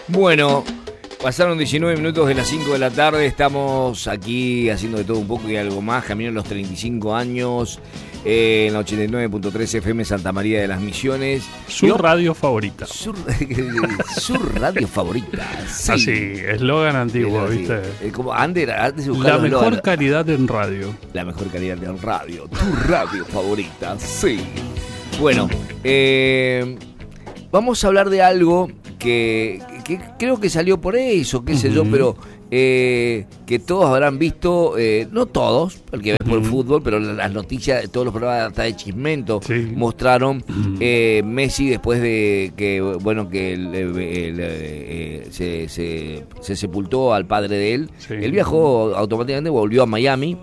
Bueno, pasaron 19 minutos de las 5 de la tarde, estamos aquí haciendo de todo un poco y algo más, camino a los 35 años, en la 89.3 FM Santa María de las Misiones. Su radio favorita. Su radio favorita. Sí. Así, eslogan antiguo, ¿viste? Como antes la mejor calidad en radio. La mejor calidad en radio. Tu radio favorita, sí. Bueno, vamos a hablar de algo que creo que salió por eso, qué sé yo, pero que todos habrán visto, no todos, porque ve por fútbol, pero las noticias, todos los programas hasta de Chismento mostraron Messi después de que, bueno, que se sepultó al padre de él. Él viajó automáticamente, volvió a Miami,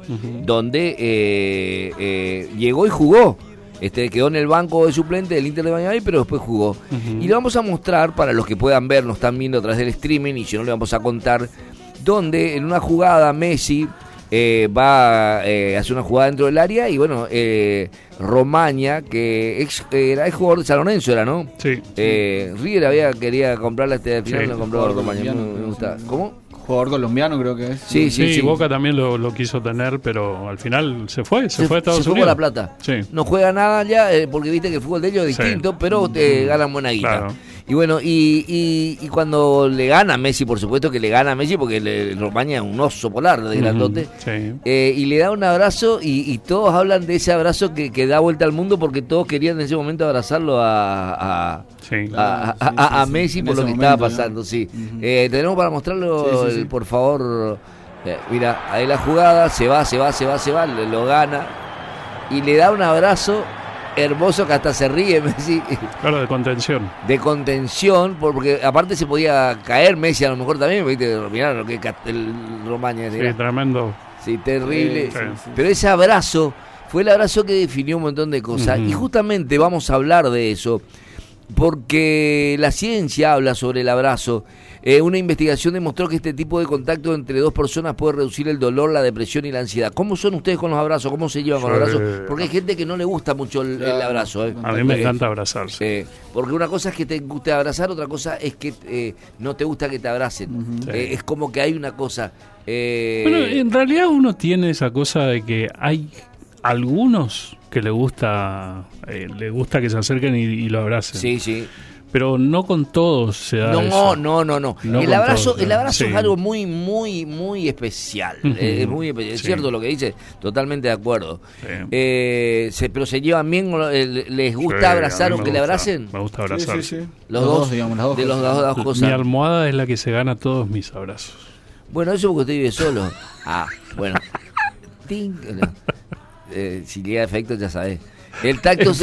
donde llegó y jugó. Quedó en el banco de suplente del Inter de Miami, pero después jugó. Y le vamos a mostrar, para los que puedan ver, nos están viendo a través del streaming, y si no le vamos a contar, donde en una jugada Messi va a hacer una jugada dentro del área, y bueno, Romaña, que era el jugador de San Lorenzo, era, ¿no? Sí. River quería comprarla, al final no compró a Romaña. Me gusta. ¿Cómo? Jugador colombiano, creo que es. Sí. Boca también lo quiso tener, pero al final se fue a Estados Unidos. Se fue por La Plata. Sí. No juega nada ya, porque viste que el fútbol de ellos es distinto, pero te ganan buena guita. Claro. Y bueno, y cuando le gana a Messi, por supuesto que le gana a Messi, porque el Romaña es un oso polar de grandote, y le da un abrazo, y todos hablan de ese abrazo que da vuelta al mundo, porque todos querían en ese momento abrazarlo a Messi por lo que estaba pasando, tenemos para mostrarlo, por favor. Mira, ahí la jugada, se va, lo gana, y le da un abrazo hermoso que hasta se ríe Messi. Claro, de contención. De contención, porque aparte se podía caer Messi a lo mejor también, ¿viste? Mirá lo que el Romaña. Sí, tremendo. Sí, terrible. Pero ese abrazo fue el abrazo que definió un montón de cosas. Y justamente vamos a hablar de eso, porque la ciencia habla sobre el abrazo. Una investigación demostró que este tipo de contacto entre dos personas puede reducir el dolor, la depresión y la ansiedad. ¿Cómo son ustedes con los abrazos? ¿Cómo se llevan con los abrazos? Porque hay gente que no le gusta mucho el abrazo. A mí me encanta abrazarse. Porque una cosa es que te guste abrazar, otra cosa es que no te gusta que te abracen. Es como que hay una cosa... Bueno, en realidad uno tiene esa cosa de que hay algunos que le gusta que se acerquen y lo abracen. Sí. Pero no con todos se da eso. No. El abrazo es algo muy, muy, muy especial. Es muy especial. Es cierto lo que dice, totalmente de acuerdo. Pero se llevan bien, ¿les gusta abrazar o que le abracen? Me gusta abrazar. Sí. Los dos, digamos, las dos de cosas. las dos cosas. Mi almohada es la que se gana todos mis abrazos. Bueno, eso porque usted vive solo. Bueno. Si llega efecto, ya sabés. El tacto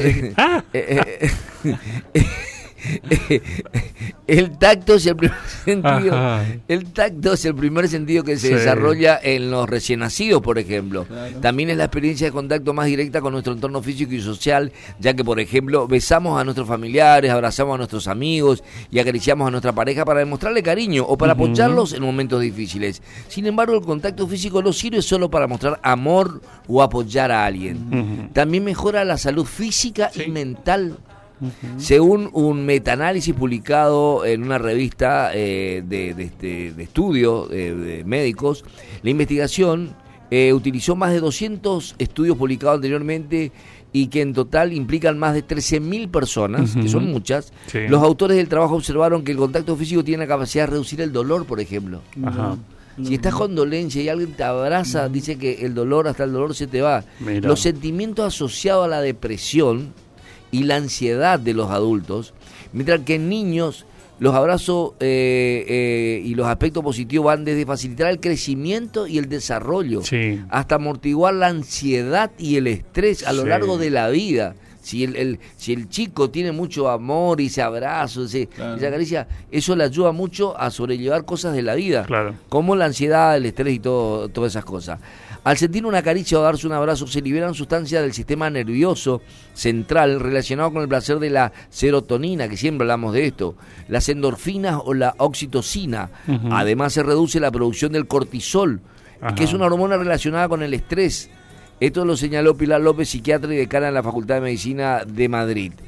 el tacto es el primer sentido. El tacto es el primer sentido que se desarrolla en los recién nacidos, por ejemplo. Claro. También es la experiencia de contacto más directa con nuestro entorno físico y social, ya que, por ejemplo, besamos a nuestros familiares, abrazamos a nuestros amigos y acariciamos a nuestra pareja para demostrarle cariño o para apoyarlos en momentos difíciles. Sin embargo, el contacto físico no sirve solo para mostrar amor o apoyar a alguien. También mejora la salud física y mental. Según un metaanálisis publicado en una revista de estudio de médicos, la investigación utilizó más de 200 estudios publicados anteriormente y que en total implican más de 13.000 personas, que son muchas. Los autores del trabajo observaron que el contacto físico tiene la capacidad de reducir el dolor, por ejemplo. Si estás con dolencia y alguien te abraza, dice que hasta el dolor se te va. Mira. Los sentimientos asociados a la depresión y la ansiedad de los adultos, mientras que en niños los abrazos y los aspectos positivos van desde facilitar el crecimiento y el desarrollo hasta amortiguar la ansiedad y el estrés a lo largo de la vida. Si el chico tiene mucho amor y se abraza, y se acaricia, eso le ayuda mucho a sobrellevar cosas de la vida, como la ansiedad, el estrés y todas esas cosas. Al sentir una caricia o darse un abrazo, se liberan sustancias del sistema nervioso central relacionado con el placer de la serotonina, que siempre hablamos de esto, las endorfinas o la oxitocina. Además, se reduce la producción del cortisol, que es una hormona relacionada con el estrés. Esto lo señaló Pilar López, psiquiatra y decana en la Facultad de Medicina de Madrid.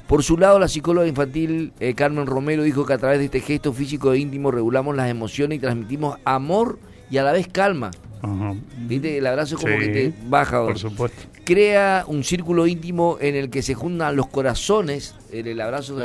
Por su lado, la psicóloga infantil Carmen Romero dijo que a través de este gesto físico e íntimo regulamos las emociones y transmitimos amor y a la vez calma. Ajá. ¿Viste? El abrazo es como que te baja. Por supuesto. Crea un círculo íntimo en el que se juntan los corazones, el abrazo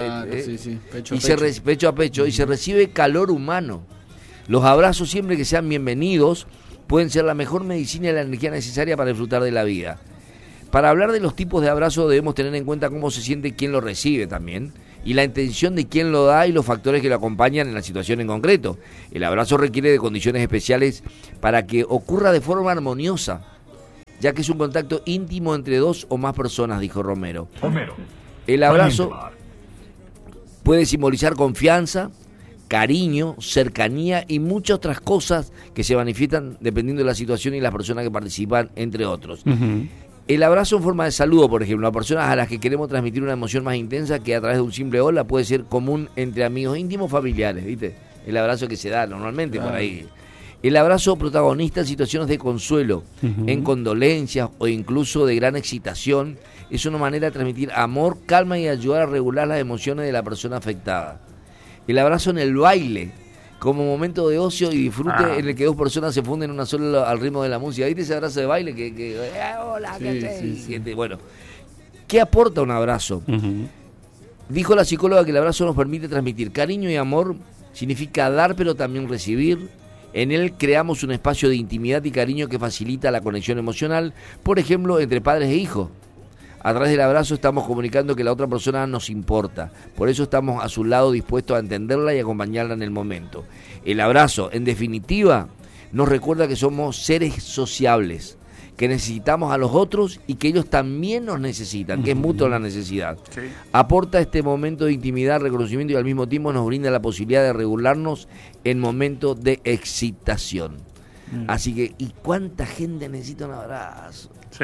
pecho a pecho, y se recibe calor humano. Los abrazos, siempre que sean bienvenidos, pueden ser la mejor medicina y la energía necesaria para disfrutar de la vida. Para hablar de los tipos de abrazo debemos tener en cuenta cómo se siente quien lo recibe también, y la intención de quien lo da y los factores que lo acompañan en la situación en concreto. El abrazo requiere de condiciones especiales para que ocurra de forma armoniosa, ya que es un contacto íntimo entre dos o más personas, dijo Romero. El abrazo puede simbolizar confianza, cariño, cercanía y muchas otras cosas que se manifiestan dependiendo de la situación y las personas que participan, entre otros. Uh-huh. El abrazo en forma de saludo, por ejemplo, a personas a las que queremos transmitir una emoción más intensa que a través de un simple hola puede ser común entre amigos íntimos, familiares, ¿viste? El abrazo que se da normalmente por ahí. El abrazo protagonista en situaciones de consuelo, en condolencias o incluso de gran excitación, es una manera de transmitir amor, calma y ayudar a regular las emociones de la persona afectada. El abrazo en el baile, como momento de ocio y disfrute en el que dos personas se funden una sola al ritmo de la música. ¿Viste ese abrazo de baile hola, ¿qué haces? Sí. Bueno, ¿qué aporta un abrazo? Dijo la psicóloga que el abrazo nos permite transmitir cariño y amor, significa dar pero también recibir. En él creamos un espacio de intimidad y cariño que facilita la conexión emocional, por ejemplo, entre padres e hijos. A través del abrazo estamos comunicando que la otra persona nos importa. Por eso estamos a su lado dispuestos a entenderla y acompañarla en el momento. El abrazo, en definitiva, nos recuerda que somos seres sociables, que necesitamos a los otros y que ellos también nos necesitan, que es mutua la necesidad. Sí. Aporta este momento de intimidad, reconocimiento y al mismo tiempo nos brinda la posibilidad de regularnos en momentos de excitación. Así que, ¿y cuánta gente necesita un abrazo? Sí.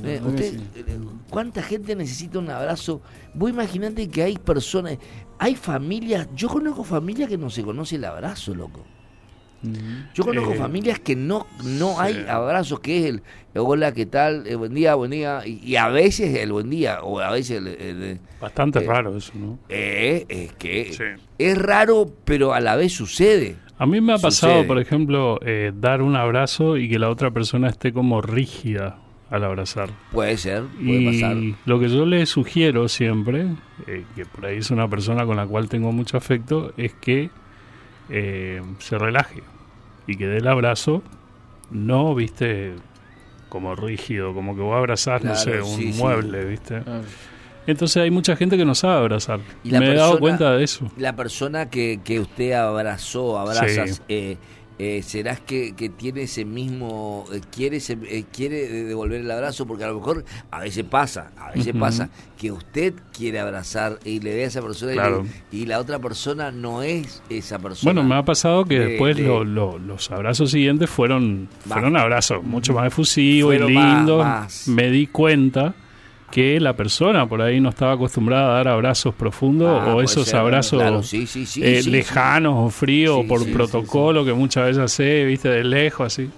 ¿Cuánta gente necesita un abrazo? Vos imaginate que hay personas, hay familias, yo conozco familias que no se conoce el abrazo, loco. Yo conozco familias que no hay abrazos, que es el hola, ¿qué tal? Buen día, y a veces el buen día, o a veces bastante raro eso, ¿no? Es que es raro, pero a la vez sucede. A mí me ha pasado, por ejemplo, dar un abrazo y que la otra persona esté como rígida al abrazar. Puede pasar. Y lo que yo le sugiero siempre, que por ahí es una persona con la cual tengo mucho afecto, es que se relaje y que dé el abrazo, no, viste, como rígido, como que voy a abrazar, claro, no sé, un mueble, viste. Claro. Entonces hay mucha gente que no sabe abrazar. Y me he dado cuenta de eso. La persona que usted abrazas, ¿serás que tiene ese mismo, quiere devolver el abrazo? Porque a lo mejor a veces pasa que usted quiere abrazar y le ve a esa persona, claro, y la otra persona no es esa persona. Bueno, me ha pasado que después los abrazos siguientes fueron abrazos mucho más efusivos y lindos. Me di cuenta que la persona por ahí no estaba acostumbrada a dar abrazos profundos o esos abrazos, claro, lejanos o fríos por protocolo que muchas veces hace, viste, de lejos, así.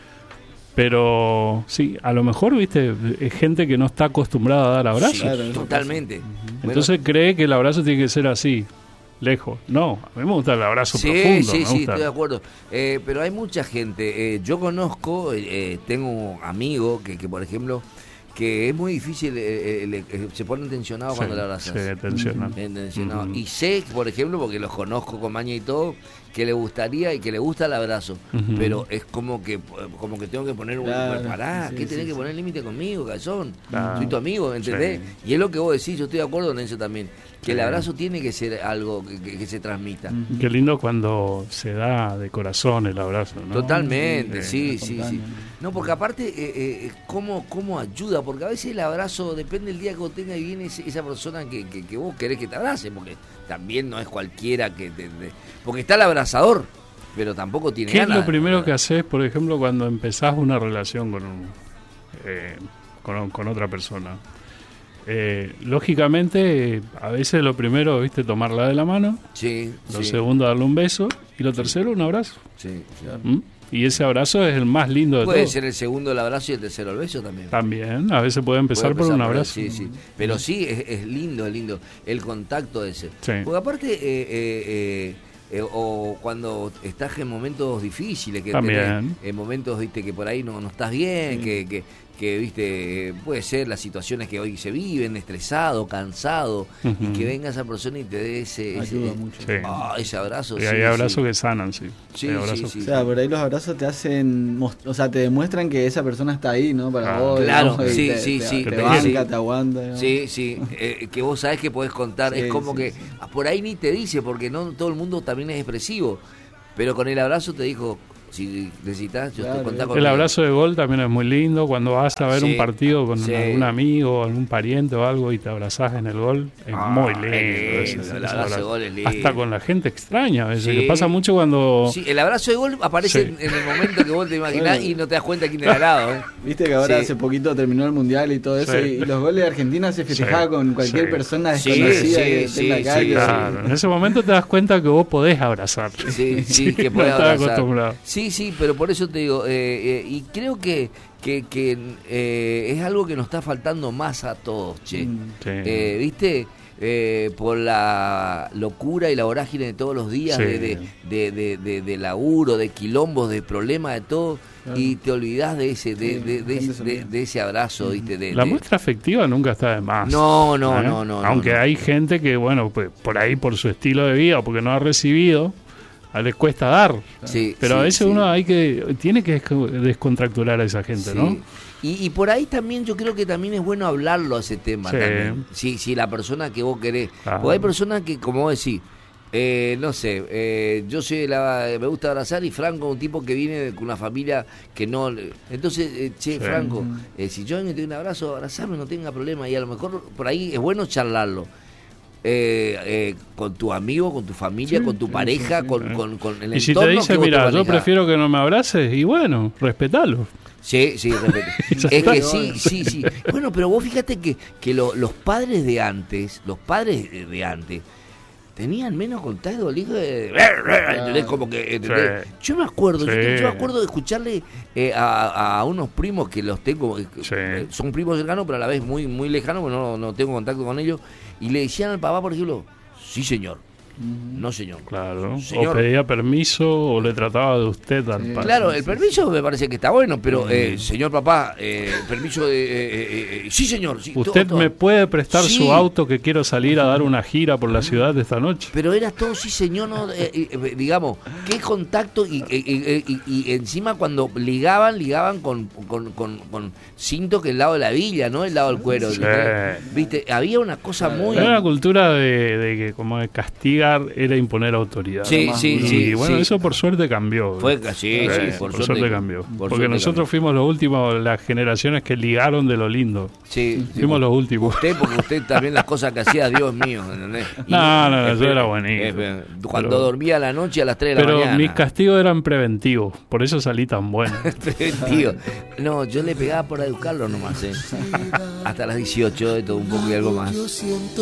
Pero sí, a lo mejor, viste, es gente que no está acostumbrada a dar abrazos. Sí, totalmente. Entonces cree que el abrazo tiene que ser así, lejos. No, a mí me gusta el abrazo profundo. Sí, estoy de acuerdo. Pero hay mucha gente. Yo conozco, tengo amigos que por ejemplo, que es muy difícil, se ponen tensionados cuando le abrazas. Se tensionan. Y sé, por ejemplo, porque los conozco con maña y todo, que le gustaría y que le gusta el abrazo, pero es como que tengo que poner ¿qué tenés que poner límite conmigo, calzón? Soy tu amigo, ¿entendés? Sí. Y es lo que vos decís, yo estoy de acuerdo en eso también, que el abrazo tiene que ser algo que se transmita. Qué lindo cuando se da de corazón el abrazo, ¿no? Totalmente, sí. No, porque aparte, ¿cómo ayuda? Porque a veces el abrazo depende del día que vos tengas y viene esa persona que vos querés que te abrace, porque también no es cualquiera que porque está el abrazador, pero tampoco tiene ganas. ¿Qué es lo primero que haces, por ejemplo, cuando empezás una relación con otra persona? Lógicamente, a veces lo primero, viste, tomarla de la mano. Sí. Lo segundo, darle un beso. Y lo tercero, un abrazo. Sí, claro. y ese abrazo es el más lindo de todos. Puede ser el segundo el abrazo y el tercero el beso también. También, a veces puede empezar por un abrazo. Sí, sí. Pero sí, es lindo el contacto ese. Sí. Porque aparte, o cuando estás en momentos difíciles, que tenés, en momentos, viste, que por ahí no estás bien, que viste, puede ser las situaciones que hoy se viven, estresado, cansado, y que venga esa persona y te dé ese abrazo. Y hay abrazos que sanan, sí. Sí. O sea, por ahí los abrazos te hacen, o sea, te demuestran que esa persona está ahí, ¿no? Para vos. Claro, ¿no? sí. Te banca, te aguanta, ¿no? Sí. Que vos sabés que podés contar. Es como que por ahí ni te dice, porque no todo el mundo también es expresivo. Pero con el abrazo te dijo, si necesitas, yo estoy contando con el abrazo de gol también es muy lindo. Cuando vas a ver un partido con algún amigo, algún pariente o algo y te abrazás en el gol, es muy lindo. El abrazo de gol es lindo. Hasta con la gente extraña a veces, que pasa mucho cuando... Sí, el abrazo de gol aparece en el momento que vos te imaginás y no te das cuenta quién era al lado. Viste que ahora hace poquito terminó el Mundial y todo eso, y los goles de Argentina se festejaba con cualquier persona desconocida que esté en la calle. Claro. En ese momento te das cuenta que vos podés abrazar. Sí, que podés abrazar. Acostumbrado. Sí, pero por eso te digo, y creo que es algo que nos está faltando más a todos, che. ¿Viste? Por la locura y la vorágine de todos los días, de laburo, de quilombos, de problemas, de todo, y te olvidás de ese abrazo, ¿viste? La muestra afectiva nunca está de más. No. Aunque hay gente que, bueno, pues por ahí, por su estilo de vida o porque no ha recibido, les cuesta dar, pero a veces uno tiene que descontracturar a esa gente, ¿no? Y por ahí también yo creo que también es bueno hablarlo a ese tema también. Si la persona que vos querés, porque hay personas que, como vos decís, no sé, yo me gusta abrazar, y Franco es un tipo que viene con una familia que no, entonces, Franco, si yo necesito un abrazo, abrazame, no tenga problema, y a lo mejor por ahí es bueno charlarlo. Con tu amigo, con tu familia, con tu pareja, con el entorno. Y si te dice, mira, yo prefiero que no me abraces, y bueno, respetalo. Sí, respeto. Es que sí. Bueno, pero vos fíjate que los padres de antes, tenían menos contacto, el hijo ¿entendés? Como que, ¿entendés? Yo me acuerdo de escucharle a unos primos que los tengo, son primos cercanos, pero a la vez muy, muy lejanos, porque no tengo contacto con ellos, y le decían al papá, por ejemplo, sí señor, no señor. Claro, señor. O pedía permiso o le trataba de usted al padre. Claro, el permiso me parece que está bueno, pero señor papá, permiso sí señor. Sí, ¿usted todo. ¿Me puede prestar su auto que quiero salir a dar una gira por la ciudad esta noche? Pero era todo sí señor, no, digamos, qué contacto y encima cuando ligaban con cinto que el lado de la villa, no el lado del cuero. ¿Viste? Había una cosa muy... Era una cultura de que como de castigar era imponer autoridad. Y bueno, eso por suerte cambió. Por suerte cambió. Porque nosotros fuimos los últimos, las generaciones que ligaron de lo lindo. Fuimos los últimos. Porque usted también las cosas que hacía, Dios mío, ¿entendés? No, eso era buenísimo. Cuando dormía a la noche a las 3 de la mañana. Pero mis castigos eran preventivos, por eso salí tan bueno. Preventivo. No, yo le pegaba por educarlo nomás, hasta las 18, de todo un poco y algo más.